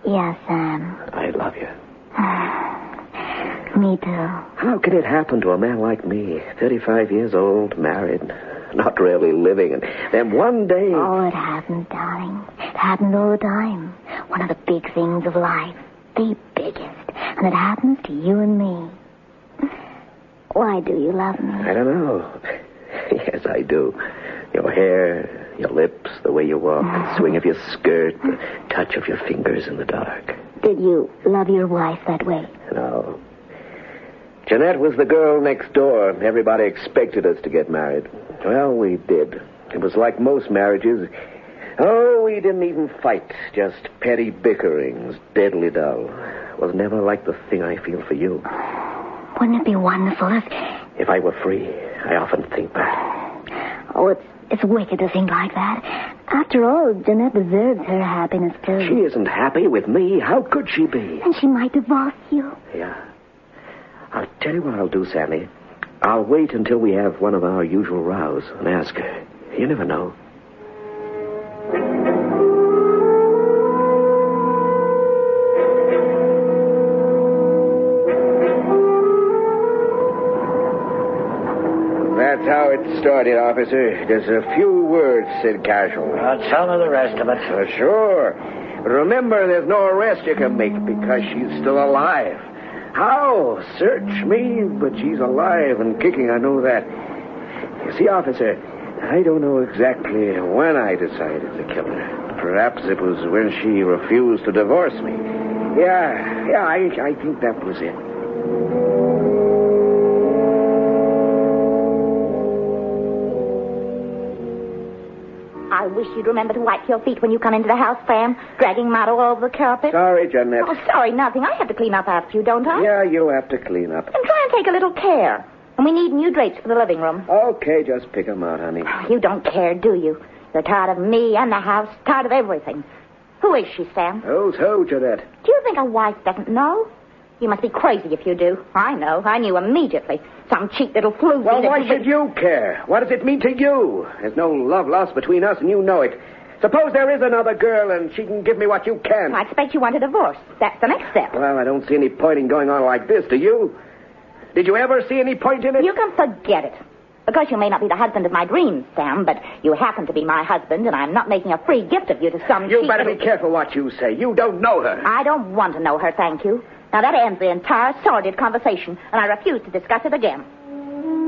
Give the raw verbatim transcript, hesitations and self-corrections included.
Yes, Sam. I love you. Me too. How can it happen to a man like me, thirty-five years old, married, not really living, and then one day... Oh, it happened, darling. It happened all the time. One of the big things of life. The biggest. And it happens to you and me. Why do you love me? I don't know. Yes, I do. Your hair, your lips, the way you walk, the swing of your skirt, the touch of your fingers in the dark. Did you love your wife that way? No. Jeanette was the girl next door. Everybody expected us to get married. Well, we did. It was like most marriages. Oh, we didn't even fight. Just petty bickerings, deadly dull. It was never like the thing I feel for you. Wouldn't it be wonderful if... If I were free, I often think that. Oh, it's, it's wicked to think like that. After all, Jeanette deserves her happiness, too. She isn't happy with me. How could she be? And she might divorce you. Yeah. I'll tell you what I'll do, Sammy. I'll wait until we have one of our usual rows and ask her. You never know. That's how it started, officer. Just a few words, said Casual. Well, tell me the rest of it. Uh, sure. But remember, there's no arrest you can make because she's still alive. How? Search me, but she's alive and kicking, I know that. You see, officer, I don't know exactly when I decided to kill her. Perhaps it was when she refused to divorce me. Yeah, yeah, I, I think that was it. I wish you'd remember to wipe your feet when you come into the house, Sam, dragging mud all over the carpet. Sorry, Jeanette. Oh, sorry, nothing. I have to clean up after you, don't I? Yeah, you have to clean up. And try and take a little care. And we need new drapes for the living room. Okay, just pick them out, honey. Oh, you don't care, do you? You're tired of me and the house, tired of everything. Who is she, Sam? Who's who, Jeanette? Do you think a wife doesn't know? You must be crazy if you do. I know. I knew immediately. Some cheap little floozy... Well, why that... should you care? What does it mean to you? There's no love lost between us, and you know it. Suppose there is another girl, and she can give me what you can. I expect you want a divorce. That's the next step. Well, I don't see any point in going on like this, do you? Did you ever see any point in it? You can forget it. Because you may not be the husband of my dreams, Sam, but you happen to be my husband, and I'm not making a free gift of you to some You cheap better little... be careful what you say. You don't know her. I don't want to know her, thank you. Now, that ends the entire sordid conversation, and I refuse to discuss it again.